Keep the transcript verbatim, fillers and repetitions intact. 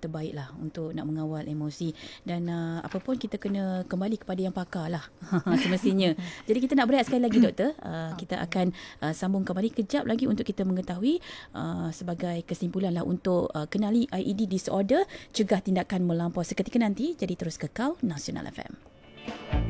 terbaik lah untuk nak mengawal emosi. Dan uh, apa pun kita kena kembali kepada yang pakar lah semestinya. Jadi kita nak berehat sekali lagi doktor. Uh, kita akan uh, sambung kembali kejap lagi untuk kita mengetahui uh, sebagai kesimpulan lah untuk uh, kenali I E D disorder, cegah tindakan melampau seketika nanti. Jadi terus kekal Nasional F M.